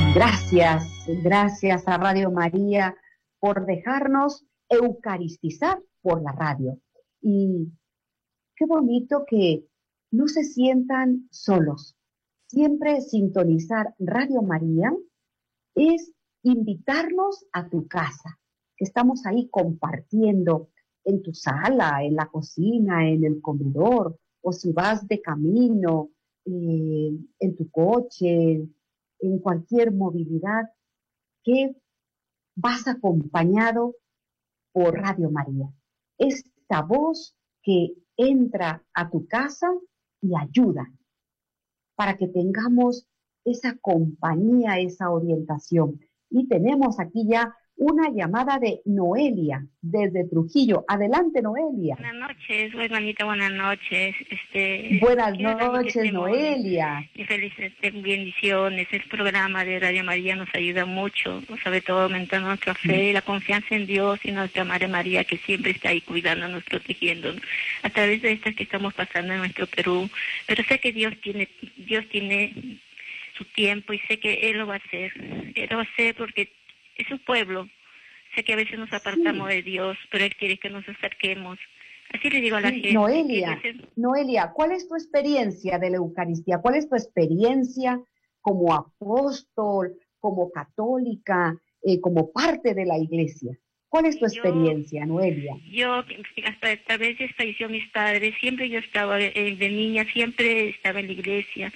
Gracias a Radio María por dejarnos eucaristizar por la radio. Y qué bonito que no se sientan solos. Siempre sintonizar Radio María es invitarnos a tu casa, que estamos ahí compartiendo en tu sala, en la cocina, en el comedor, o si vas de camino, en tu coche, en cualquier movilidad, que vas acompañado por Radio María. Esta voz que entra a tu casa y ayuda para que tengamos esa compañía, esa orientación. Y tenemos aquí ya una llamada de Noelia, desde Trujillo. Adelante, Noelia. Buenas noches, hermanita, buenas noches. Buenas noches, Noelia. Y felices bendiciones. El programa de Radio María nos ayuda mucho, sobre todo aumentando nuestra fe, la confianza en Dios y nuestra Madre María, que siempre está ahí cuidándonos, protegiéndonos, a través de estas que estamos pasando en nuestro Perú. Pero sé que Dios tiene su tiempo y sé que Él lo va a hacer. Él lo va a hacer porque es su pueblo. Sé que a veces nos apartamos de Dios, pero Él quiere que nos acerquemos. Así le digo a la gente. Noelia, ¿cuál es tu experiencia de la Eucaristía? ¿Cuál es tu experiencia como apóstol, como católica, como parte de la Iglesia? ¿Cuál es tu experiencia, Noelia? Yo, hasta a veces falleció mis padres, siempre yo estaba, de niña, siempre estaba en la iglesia.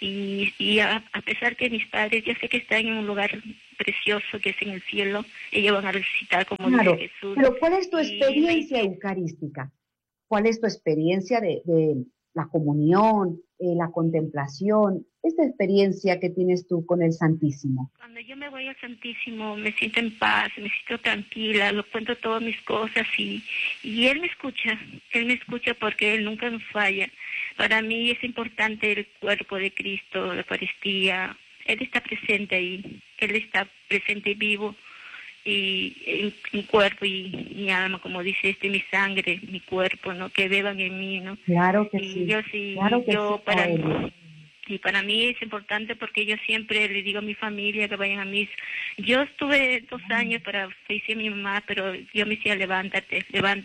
Y a pesar que mis padres, yo sé que están en un lugar precioso que es en el cielo, ellos van a resucitar como dice Jesús. Pero ¿cuál es tu experiencia eucarística? ¿Cuál es tu experiencia de la comunión, la contemplación, esta experiencia que tienes tú con el Santísimo? Cuando yo me voy al Santísimo me siento en paz, me siento tranquila, lo cuento todas mis cosas y Él me escucha porque Él nunca nos falla. Para mí es importante el cuerpo de Cristo, la Eucaristía. Él está presente ahí, Él está presente y vivo, y en cuerpo y mi alma, como dice mi sangre, mi cuerpo, ¿no? Que beban en mí, ¿no? Claro que y sí. Yo sí, claro que yo sí, para mí. Y para mí es importante porque yo siempre le digo a mi familia que vayan a misa. Yo estuve 2 años para fallecer mi mamá, pero yo me decía, levántate.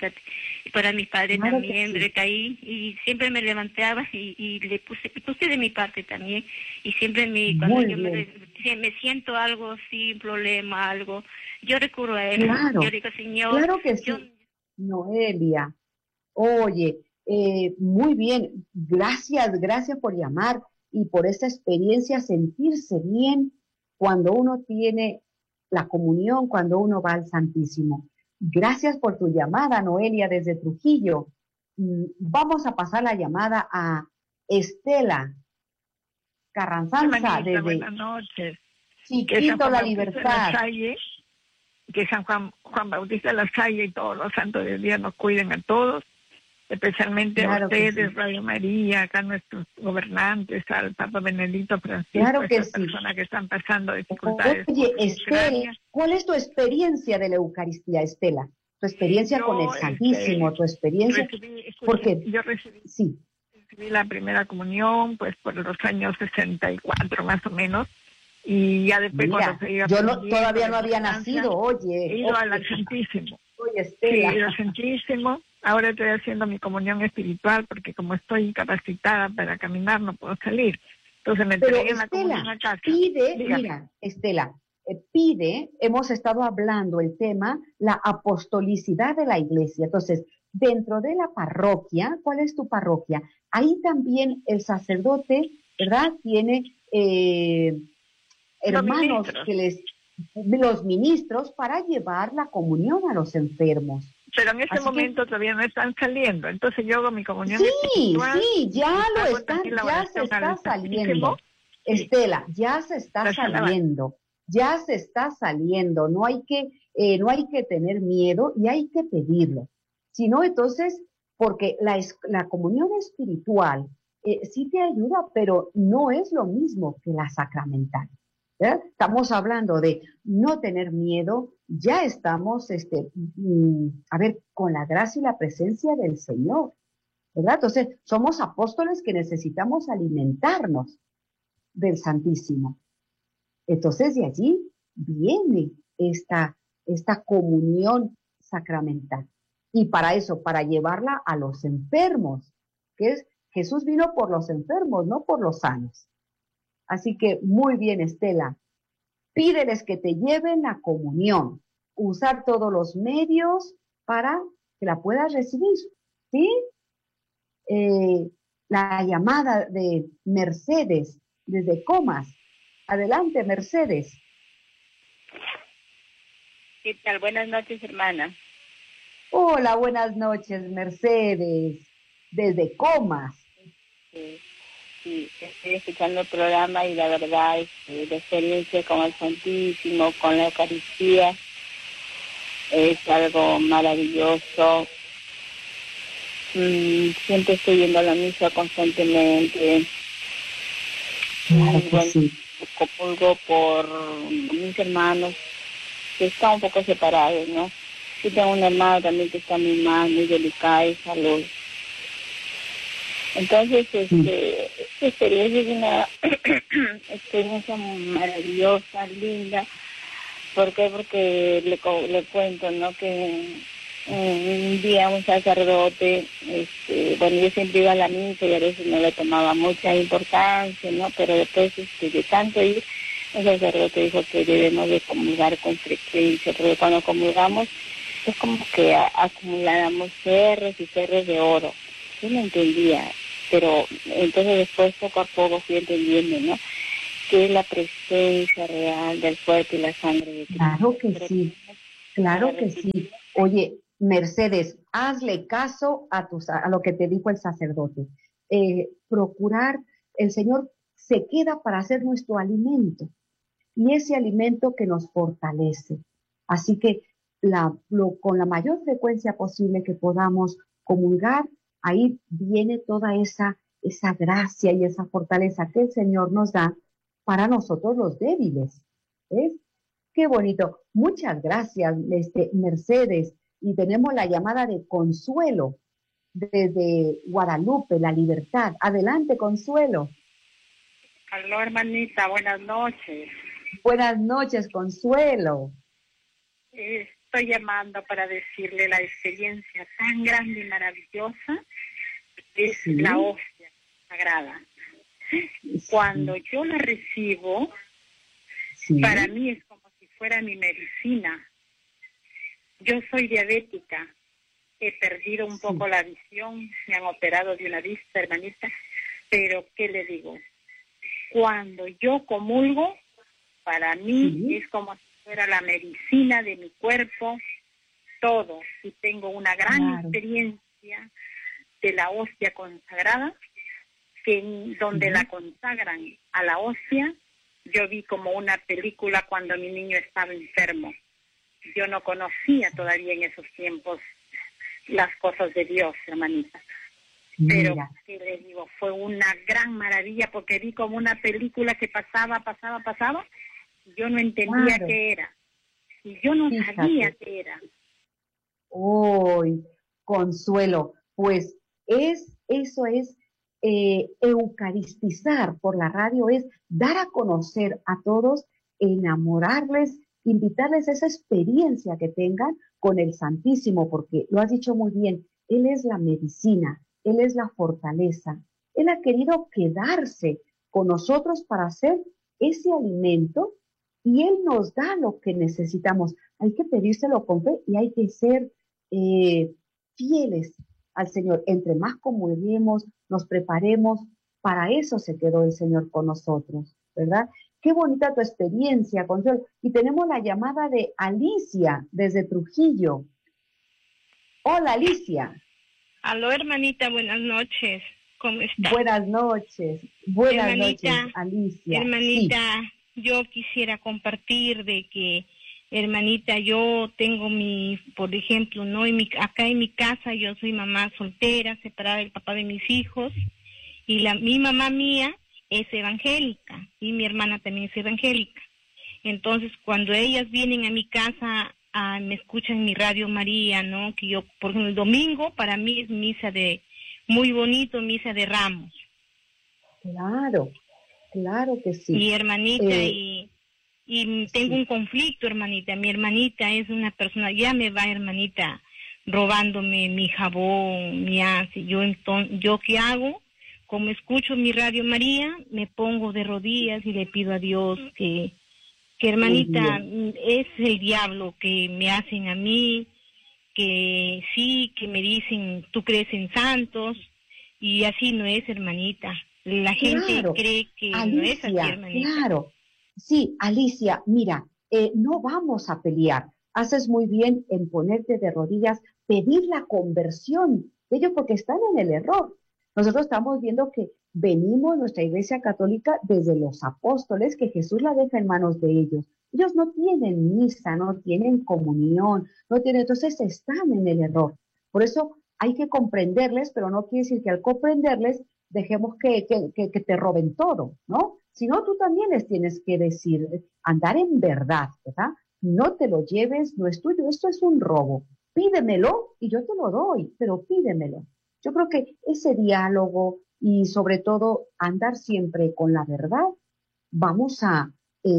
Y para mi padre también, recaí y siempre me levantaba y le puse de mi parte también. Y siempre cuando yo me siento algo así, un problema, algo, yo recurro a Él. Claro, yo digo, Señor. Claro que sí, Noelia. Oye, muy bien, gracias por llamar y por esta experiencia, sentirse bien cuando uno tiene la comunión, cuando uno va al Santísimo. Gracias por tu llamada, Noelia, desde Trujillo. Vamos a pasar la llamada a Estela Carranzanza, desde buenas noches. Chiquito La Libertad. Que San Juan Bautista de la Salle y todos los santos de Dios nos cuiden a todos, especialmente a ustedes, Radio María, acá nuestros gobernantes, al Papa Benedicto Francisco, estas personas que están pasando dificultades. Oye, Estela, ¿cuál es tu experiencia de la Eucaristía, Estela? Tu experiencia con el Santísimo, tu experiencia... Yo recibí la primera comunión, pues por los años 64 más o menos, y ya después cuando se iba todavía no había nacido, oye. He ido al Santísimo. Oye, Estela. Sí, al Santísimo. Ahora estoy haciendo mi comunión espiritual porque como estoy incapacitada para caminar no puedo salir. Entonces me entregué en la comunión a casa. Estela, pide, hemos estado hablando el tema, la apostolicidad de la Iglesia. Entonces, dentro de la parroquia, ¿cuál es tu parroquia? Ahí también el sacerdote, ¿verdad? Tiene... hermanos los ministros para llevar la comunión a los enfermos. Pero en este momento todavía no están saliendo, entonces yo hago mi comunión espiritual. Sí, ya se está saliendo. Estela, ya se está saliendo, no hay que tener miedo y hay que pedirlo. Si no, entonces, porque la comunión espiritual sí te ayuda, pero no es lo mismo que la sacramental. Estamos hablando de no tener miedo, ya estamos, con la gracia y la presencia del Señor, ¿verdad? Entonces, somos apóstoles que necesitamos alimentarnos del Santísimo. Entonces de allí viene esta comunión sacramental. Y para eso, para llevarla a los enfermos, que es, Jesús vino por los enfermos, no por los sanos. Así que muy bien, Estela, pídeles que te lleven la comunión, usar todos los medios para que la puedas recibir, ¿sí? La llamada de Mercedes desde Comas. Adelante, Mercedes. ¿Qué tal? Buenas noches, hermana. Hola, buenas noches, Mercedes, desde Comas. Sí, estoy escuchando el programa y la verdad es la experiencia con el Santísimo, con la Eucaristía, es algo maravilloso. Siempre estoy yendo a la misa constantemente. Claro que sí. Comulgo por mis hermanos que están un poco separados, ¿no? Sí tengo un hermano también que está muy mal, muy delicado de salud. Entonces, esta experiencia es una experiencia maravillosa, linda. ¿Por qué? Porque le cuento, ¿no? Que un día un sacerdote, bueno, yo siempre iba a la misa y a veces no le tomaba mucha importancia, ¿no? Pero después de tanto ir, el sacerdote dijo que debemos de comulgar con frecuencia, porque cuando comulgamos es como que acumuláramos cerros y cerros de oro. Yo no entendía, pero entonces después poco a poco fui entendiendo, ¿no? Que es la presencia real del cuerpo y la sangre de Cristo. Claro que sí, claro que sí. Oye, Mercedes, hazle caso a lo que te dijo el sacerdote. Procurar, el Señor se queda para hacer nuestro alimento y ese alimento que nos fortalece. Así que con la mayor frecuencia posible que podamos comulgar, ahí viene toda esa gracia y esa fortaleza que el Señor nos da para nosotros los débiles. ¿Ves? Qué bonito. Muchas gracias, Mercedes. Y tenemos la llamada de Consuelo desde Guadalupe, La Libertad. Adelante, Consuelo. Aló, hermanita, buenas noches. Buenas noches, Consuelo. Estoy llamando para decirle la experiencia tan grande y maravillosa es la hostia sagrada. Cuando yo la recibo, para mí es como si fuera mi medicina. Yo soy diabética, he perdido un poco la visión, me han operado de una vista, hermanita, pero ¿qué le digo? Cuando yo comulgo, para mí es como si fuera la medicina de mi cuerpo, todo. Y tengo una gran experiencia de la hostia consagrada, que donde la consagran a la hostia, yo vi como una película cuando mi niño estaba enfermo. Yo no conocía todavía en esos tiempos las cosas de Dios, hermanita. Pero, ¿qué le digo? Fue una gran maravilla porque vi como una película que pasaba. Yo no entendía qué era. Y yo no sabía qué era. ¡Uy, Consuelo! Pues eso es eucaristizar por la radio, es dar a conocer a todos, enamorarles, invitarles a esa experiencia que tengan con el Santísimo, porque lo has dicho muy bien, Él es la medicina, Él es la fortaleza. Él ha querido quedarse con nosotros para hacer ese alimento y Él nos da lo que necesitamos. Hay que pedírselo con fe y hay que ser fieles al Señor. Entre más comulguemos, nos preparemos, para eso se quedó el Señor con nosotros, ¿verdad? Qué bonita tu experiencia, Consuelo. Y tenemos la llamada de Alicia desde Trujillo. Hola, Alicia. Aló, hermanita, buenas noches. ¿Cómo está? Buenas noches. Buenas noches, Alicia. Hermanita, yo quisiera compartir de que, hermanita, yo tengo por ejemplo, ¿no? Acá en mi casa yo soy mamá soltera, separada del papá de mis hijos, y mi mamá mía es evangélica, y mi hermana también es evangélica. Entonces, cuando ellas vienen a mi casa, me escuchan mi Radio María, ¿no? Que yo, por ejemplo, el domingo para mí es misa muy bonito, misa de Ramos. Claro que sí. Y hermanita, y tengo un conflicto, hermanita. Mi hermanita es una persona, ya me va, hermanita, robándome mi jabón, mi ácido. ¿Yo qué hago? Como escucho mi Radio María, me pongo de rodillas y le pido a Dios que hermanita, es el diablo que me hacen a mí, que sí, que me dicen, tú crees en santos, y así no es, hermanita. La gente cree que Alicia, no es así, hermanita. Claro, sí, Alicia, mira, no vamos a pelear. Haces muy bien en ponerte de rodillas, pedir la conversión de ellos porque están en el error. Nosotros estamos viendo que venimos, nuestra Iglesia Católica, desde los apóstoles, que Jesús la deja en manos de ellos. Ellos no tienen misa, no tienen comunión, no tienen, entonces están en el error. Por eso hay que comprenderles, pero no quiere decir que al comprenderles dejemos que te roben todo, ¿no? Si no, tú también les tienes que decir, andar en verdad, ¿verdad? No te lo lleves, no es tuyo, esto es un robo. Pídemelo y yo te lo doy, pero pídemelo. Yo creo que ese diálogo y sobre todo andar siempre con la verdad, vamos a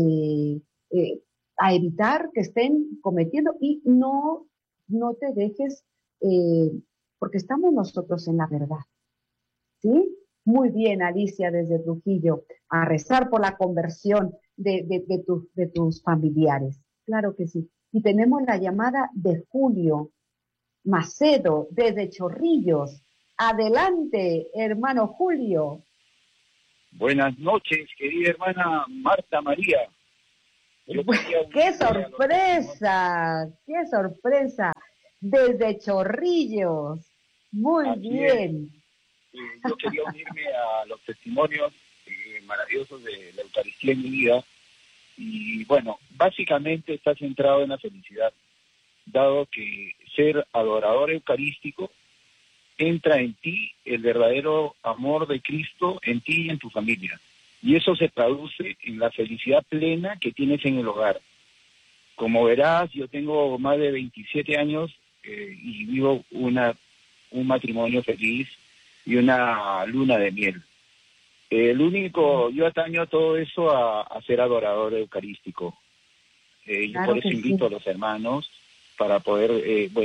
evitar que estén cometiendo y no te dejes, porque estamos nosotros en la verdad. ¿Sí? Muy bien, Alicia, desde Trujillo, a rezar por la conversión de tus familiares. Claro que sí. Y tenemos la llamada de Julio Macedo, desde Chorrillos. Adelante, hermano Julio. Buenas noches, querida hermana Marta María. ¡Qué sorpresa! ¡Qué sorpresa! Desde Chorrillos. Muy bien. Yo quería unirme a los testimonios maravillosos de la Eucaristía en mi vida. Y bueno, básicamente está centrado en la felicidad, dado que ser adorador eucarístico entra en ti el verdadero amor de Cristo, en ti y en tu familia. Y eso se traduce en la felicidad plena que tienes en el hogar. Como verás, yo tengo más de 27 años y vivo un matrimonio feliz y una luna de miel. Yo ataño todo eso a ser adorador eucarístico. Yo por eso invito a los hermanos para poder,